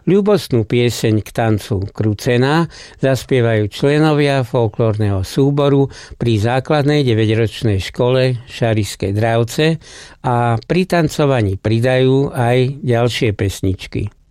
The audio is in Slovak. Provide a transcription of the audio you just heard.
Ľúbostnú pieseň k tancu Krucená zaspievajú členovia folklórneho súboru pri základnej 9-ročnej škole Šarišské Dravce a pri tancovaní pridajú aj ďalšie pesničky.